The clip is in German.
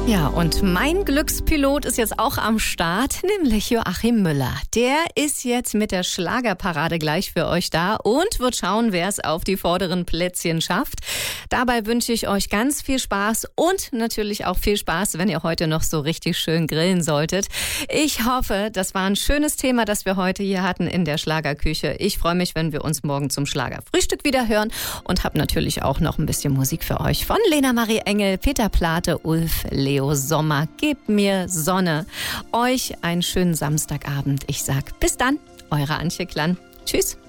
Ja, und mein Glückspilot ist jetzt auch am Start, nämlich Joachim Müller. Der ist jetzt mit der Schlagerparade gleich für euch da und wird schauen, wer es auf die vorderen Plätzchen schafft. Dabei wünsche ich euch ganz viel Spaß und natürlich auch viel Spaß, wenn ihr heute noch so richtig schön grillen solltet. Ich hoffe, das war ein schönes Thema, das wir heute hier hatten in der Schlagerküche. Ich freue mich, wenn wir uns morgen zum Schlagerfrühstück wieder hören und habe natürlich auch noch ein bisschen Musik für euch von Lena Marie Engel, Peter Plate, Ulf, Leo Sommer. Gib mir Sonne. Euch einen schönen Samstagabend. Ich sag bis dann, eure Antje Klann. Tschüss.